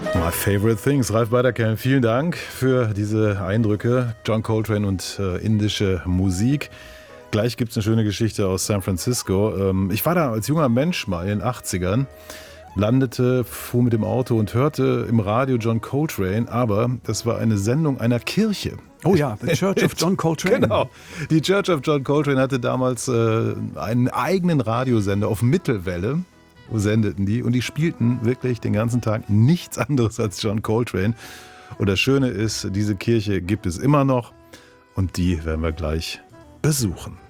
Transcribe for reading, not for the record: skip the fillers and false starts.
My Favorite Things. Ralf Beiderkamp, vielen Dank für diese Eindrücke. John Coltrane und indische Musik. Gleich gibt es eine schöne Geschichte aus San Francisco. Ich war da als junger Mensch mal in den 80ern, fuhr mit dem Auto und hörte im Radio John Coltrane, aber das war eine Sendung einer Kirche. Oh ja, The Church of John Coltrane. Genau, die Church of John Coltrane hatte damals einen eigenen Radiosender auf Mittelwelle. Sendeten die und die spielten wirklich den ganzen Tag nichts anderes als John Coltrane. Und das Schöne ist, diese Kirche gibt es immer noch und die werden wir gleich besuchen.